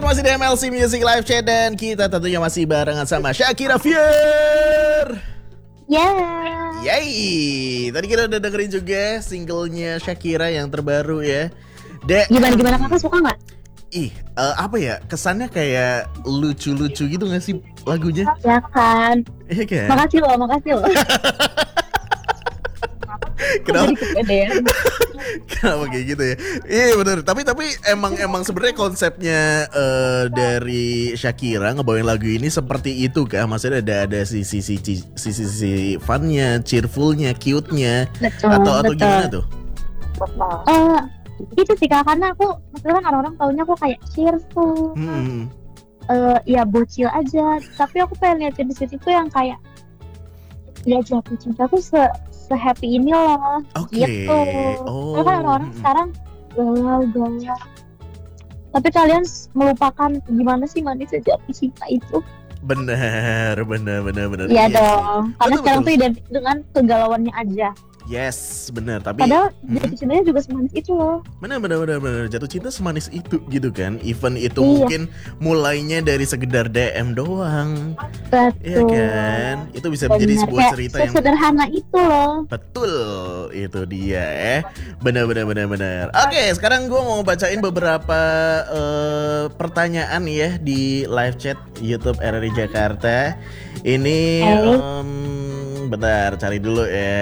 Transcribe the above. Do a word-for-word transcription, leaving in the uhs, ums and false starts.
masih di M L C Music Live Chat dan kita tentunya masih barengan sama Shakira Fier. Ya. Yeah. Yay. Tadi kita udah dengerin juga singlenya Shakira yang terbaru ya. De- Gimana gimana kakak suka nggak? Ih, uh, apa ya? Kesannya kayak lucu-lucu gitu gak sih lagunya? Ya kan. Iya kan? Makasih loh, makasih loh. Kenapa? Jadi kepedean. Kenapa kayak gitu ya? Iya benar. Tapi tapi emang emang sebenarnya konsepnya uh, dari Shakira ngebawain lagu ini seperti itu kah? Maksudnya ada ada sisi sisi sisi sisi funnya, cheerfulnya, cute-nya, Betul, atau atau betul. gimana tuh? Eh, itu sih kak, karena aku maksudnya kan orang-orang taunya aku kayak cheerful, Hmm. eh ya bocil aja. Tapi aku pengen liatin di situ tuh yang kayak ya jatuh cinta tuh se se-happy ini loh. Oke. Gitu. Oh. Karena kan orang-orang mm-mm. sekarang galau-galau. Tapi kalian s- melupakan gimana sih manisnya jatuh cinta itu? Benar, benar, benar, benar. Iya sih. dong. Karena Betul, sekarang betul. tuh identik dengan kegalauannya aja. Yes, benar. Tapi Padahal Mhm. jatuh cintanya juga semanis itu loh. benar, benar, benar, benar. Jatuh cinta semanis itu gitu kan. Even itu Iya. mungkin mulainya dari sekedar D M doang. Iya Betul. kan? Itu bisa menjadi Benar. sebuah Kayak cerita yang sesederhana itu loh. betul. Itu dia eh. Benar, benar, benar, benar. Oke, sekarang gue mau bacain beberapa eh, pertanyaan ya di live chat YouTube R R I Jakarta. Ini Oke. em, bentar, cari dulu ya.